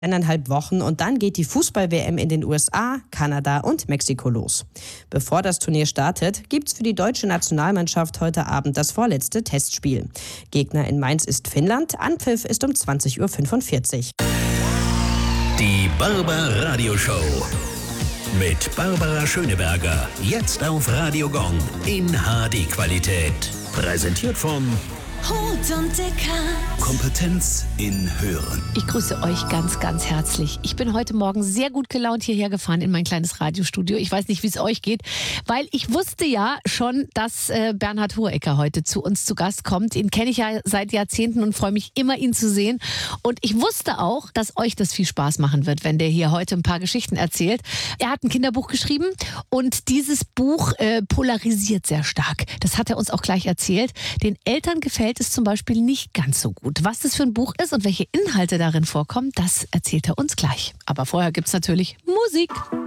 Wochen und dann geht die Fußball-WM in den USA, Kanada und Mexiko los. Bevor das Turnier startet, gibt's für die deutsche Nationalmannschaft heute Abend das vorletzte Testspiel. Gegner in Mainz ist Finnland, Anpfiff ist um 20:45 Uhr. Die Barbara-Radio-Show mit Barbara Schöneberger. Jetzt auf Radio Gong in HD-Qualität. Präsentiert von Hut und Deckard. Kompetenz in Hören. Ich grüße euch ganz, ganz herzlich. Ich bin heute Morgen sehr gut gelaunt hierher gefahren in mein kleines Radiostudio. Ich weiß nicht, wie es euch geht, weil ich wusste ja schon, dass Bernhard Hohecker heute zu uns zu Gast kommt. Ihn kenne ich ja seit Jahrzehnten und freue mich immer, ihn zu sehen. Und ich wusste auch, dass euch das viel Spaß machen wird, wenn der hier heute ein paar Geschichten erzählt. Er hat ein Kinderbuch geschrieben und dieses Buch polarisiert sehr stark. Das hat er uns auch gleich erzählt. Den Eltern gefällt es zum Beispiel nicht ganz so gut. Was das für ein Buch ist und welche Inhalte darin vorkommen, das erzählt er uns gleich. Aber vorher gibt es natürlich Musik.